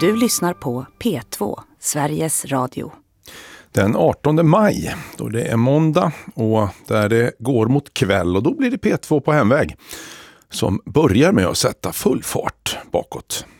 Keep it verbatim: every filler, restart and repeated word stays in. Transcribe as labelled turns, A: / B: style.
A: Du lyssnar på P två, Sveriges Radio.
B: Den artonde maj, då det är måndag och där det går mot kväll, och då blir det P två på hemväg som börjar med att sätta full fart bakåt.